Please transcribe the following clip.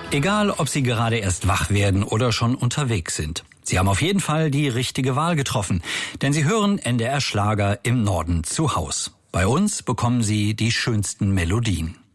Egal, ob Sie gerade erst wach werden oder schon unterwegs sind. Sie haben auf jeden Fall die richtige Wahl getroffen, denn Sie hören NDR Schlager im Norden zu Haus. Bei uns bekommen Sie die schönsten Melodien.